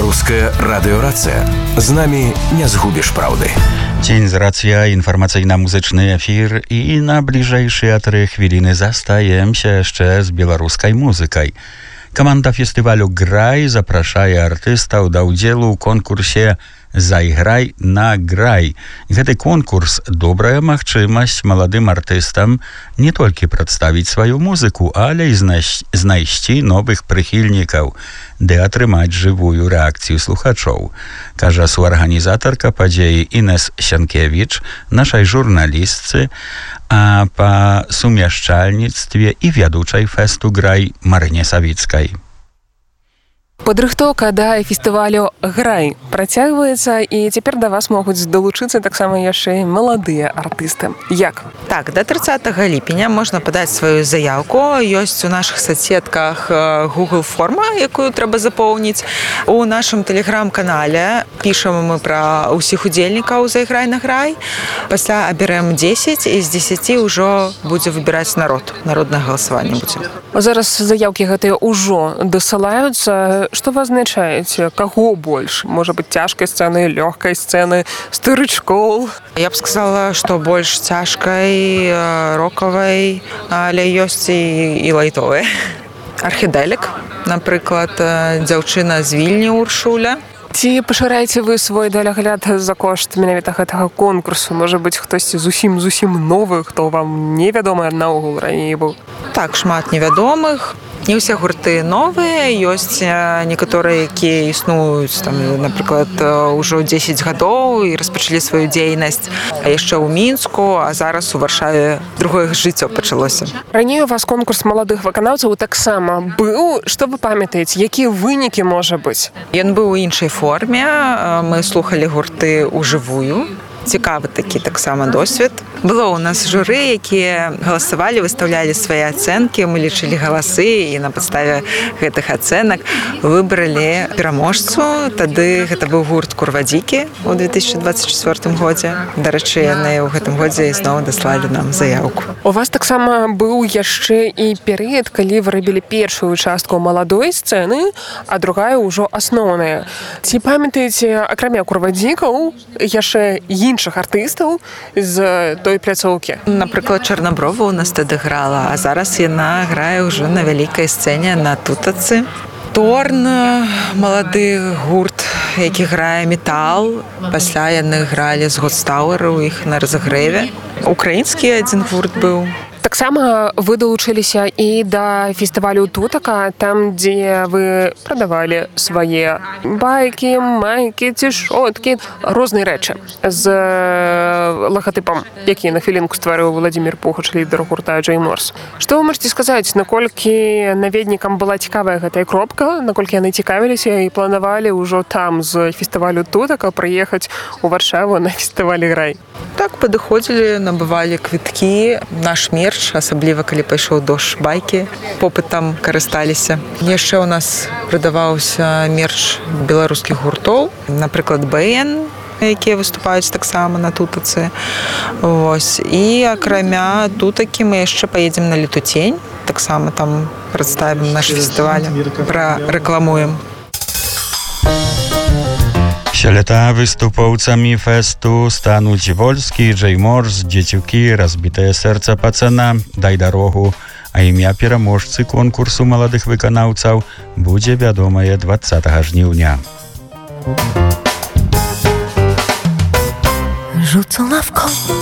Беларуская радыёрацыя. З намі не згубіш праўды. Дзень з рацыя, інфармацыйна-музычны эфір, і на бліжэйшыя 3 хвіліны застаемся яшчэ з беларускай музыкай. Каманда фестывалю «Грай» запрашае артыстаў да ўдзелу ў конкурсе «Зайграй на грай». Гэты конкурс – добрая магчымасць маладым артыстам не толькі прадставіць сваю музыку, але і знайсці новых прыхільнікаў ды атрымаць жывую рэакцыю слухачоў, кажа суарганізатарка падзеі Інес Сянкевіч, нашай журналістцы, а па сумяшчальніцтве і вядучай фэсту «Грай» Марыне Савіцкай. Падрыхтоўка да фестывалю «Грай» працягваецца, і цяпер да вас могуць далучыцца таксама яшчэ маладыя артысты. Як? Так, до 30 ліпеня можна падаць сваю заяўку. Ёсць у нашых соцсетках Google форма, якую трэба запоўніць. У нашым тэлеграм-канале пішам мы пра ўсіх удзельнікаў «Зайграй на грай». Пасля абярэм 10, і з 10 ўжо будзе выбіраць народ. Народнае галасаванне будзе. Зараз заяўкі гэтыя ўжо дасылаюцца. Што вы азначаеце? Каго больш? Можа быць, цяжкай сцэны, лёгкай сцэны, старычкоў? Я б сказала, што больш цяжкай, рокавай, але ёсць і лайтовай. Архідэлік, напрыклад, дзяўчына з Вільні Уршуля. Ці пашыраеце вы свой далягляд за кошт менавіта гэтага конкурсу? Можа быць, хтосьці зусім новы, хто вам невядомы наогул раней быў? Так, шмат невядомых. Не ўсе гурты новыя, ёсць некаторыя, якія існуюць, напрыклад, ужо 10 гадоў і распачалі сваю дзейнасць, а яшчэ ў Мінску, а зараз у Варшаве другое жыццё пачалося. Раней у вас конкурс маладых выканаўцаў таксама быў. Што вы памятаеце, якія вынікі можа быць? Ён быў у іншай форме, мы слухалі гурты ўжывую. Цікавы такі таксама досвед. Было ў нас журы, якія галасавалі, выстаўлялі свае ацэнкі, мы лічылі галасы і на падставе гэтых ацэнак выбралі пераможцу. Тады гэта быў гурт «Курвадзікі» у 2024 годзе. Дарэчы, яны ў гэтым годзе ізноў даслалі нам заяўку. У вас таксама быў яшчэ і перыяд, калі вы рабілі першую частку маладой сцэны, а другая ўжо асноўная. Ці памятаеце, акрамя «Курвадзікаў», яшчэ іншых артыстаў з той пляцоўкі? Напрыклад, Чарнаброва ў нас тады грала, а зараз яна грае ўжо на вялікай сцэне на Тутацы. Торн, малады гурт, які грае метал. Пасля яны гралі з Годстауэр у іх на разагрэве. Украінскі адзін гурт быў. Таксама вы далучыліся і да фестывалю «Тутака», там, дзе вы прадавалі свае байкі, майкі, цішоткі, розныя рэчы з лагатыпам, які на хвілінку стварыў Владзімір Пухач, лідар гурта «Джей Морс». Што вы можаце сказаць, наколькі наведнікам была цікавая гэтая кропка, наколькі яны цікавіліся і планавалі ўжо там з фестывалю «Тутака» прыехаць у Варшаву на фестывалі «Грай»? Так, падыходзілі, набывалі квіткі, наш мерч, асабліва калі пайшоў дождж, байкі, попытам карысталіся. Яшчэ ў нас прадаваўся мерч беларускіх гуртоў, напрыклад, БН, якія выступаюць таксама на Тутацы. І акрамя Тутакі мы яшчэ паедзем на Летутень, таксама там прадставім наш фестываль, прарэкламуем. Сёлета выступоўцамі фэсту стануць Вольскі, Джей Морс, Дзецюкі, Разбітае сэрца пацана, Дай дарогу, а імя пераможцы конкурсу маладых выканаўцаў будзе вядомае 20 жніўня. Rzucą ławką